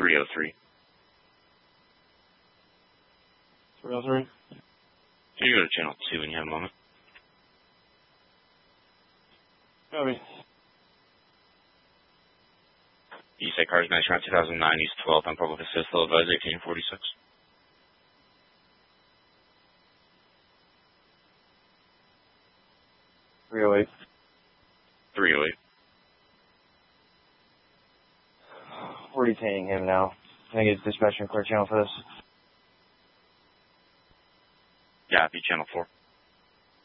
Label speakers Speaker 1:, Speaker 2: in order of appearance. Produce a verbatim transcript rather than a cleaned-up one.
Speaker 1: three oh three.
Speaker 2: three oh three?
Speaker 1: Can you go to channel two when you have a moment?
Speaker 2: Copy.
Speaker 1: You say cars nice around two thousand nine, East twelfth, on Public Assist, Low Advise eighteen forty-six.
Speaker 2: three oh eight.
Speaker 1: three oh eight.
Speaker 2: We're detaining him now. Can I get dispatcher and clear channel for this?
Speaker 1: Yeah, be channel four.